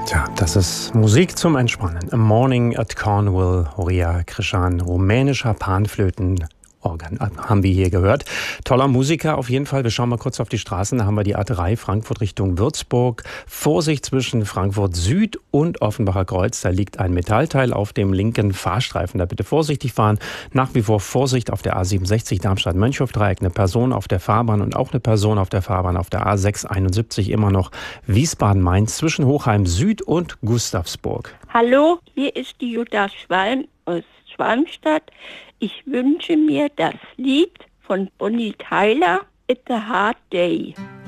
Tja, das ist Musik zum Entspannen. A Morning at Cornwall, Horia Krishan, rumänischer Panflötenorgan haben wir hier gehört. Toller Musiker auf jeden Fall. Wir schauen mal kurz auf die Straßen. Da haben wir die A3 Frankfurt Richtung Würzburg. Vorsicht zwischen Frankfurt Süd und Offenbacher Kreuz. Da liegt ein Metallteil auf dem linken Fahrstreifen. Da bitte vorsichtig fahren. Nach wie vor Vorsicht auf der A67 Darmstadt-Mönchhof-Dreieck. Eine Person auf der Fahrbahn und auch eine Person auf der Fahrbahn auf der A671 immer noch Wiesbaden-Mainz zwischen Hochheim Süd und Gustavsburg. Hallo, hier ist die Jutta Schwalm aus Schwalmstadt. Ich wünsche mir das Lied von Bonnie Tyler, It's a Hard Day.